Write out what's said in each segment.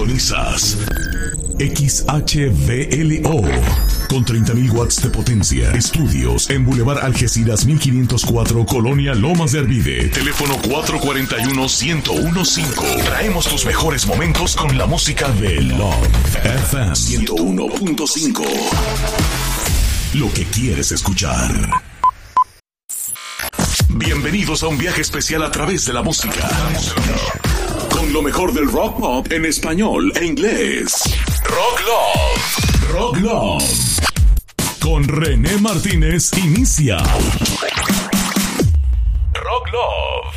Sintonizas XHVLO con 30.000 watts de potencia. Estudios en Boulevard Algeciras 1504, Colonia Lomas de Arvide. Teléfono 441-1015. Traemos tus mejores momentos con la música de Love FM 101.5. Lo que quieres escuchar. Bienvenidos a un viaje especial a través de la música. Con lo mejor del rock pop en español e inglés. Rock Love. Rock Love. Con René Martínez inicia. Rock Love.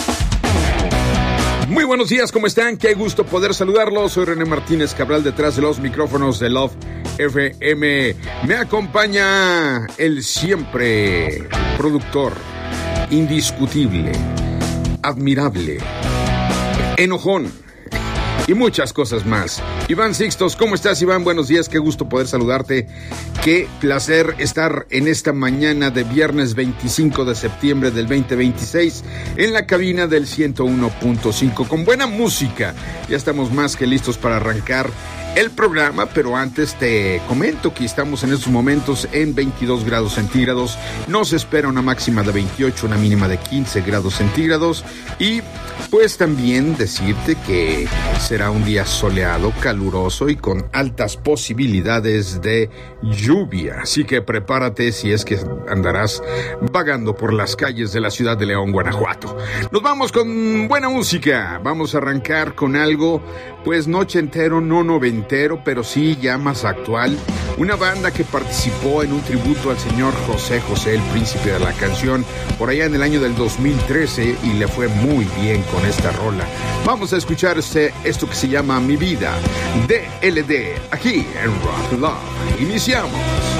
Muy buenos días, ¿cómo están? Qué gusto poder saludarlos. Soy René Martínez Cabral, detrás de los micrófonos de Love FM. Me acompaña el siempre productor, indiscutible, admirable, enojón y muchas cosas más. Iván Sixtos, ¿cómo estás, Iván? Buenos días, qué gusto poder saludarte. Qué placer estar en esta mañana de viernes 25 de septiembre del 2026 en la cabina del 101.5 con buena música. Ya estamos más que listos para arrancar el programa, pero antes te comento que estamos en estos momentos en 22 grados centígrados. Nos espera una máxima de 28, una mínima de 15 grados centígrados. Y pues también decirte que será un día soleado, caluroso y con altas posibilidades de lluvia. Así que prepárate si es que andarás vagando por las calles de la ciudad de León, Guanajuato. Nos vamos con buena música. Vamos a arrancar con algo, pues no ochentero, no noventero, pero sí ya más actual. Una banda que participó en un tributo al señor José José, el príncipe de la canción, por allá en el año del 2013, y le fue muy bien con esta rola. Vamos a escuchar esto que se llama Mi Vida, DLD, aquí en Rock Love. Iniciamos.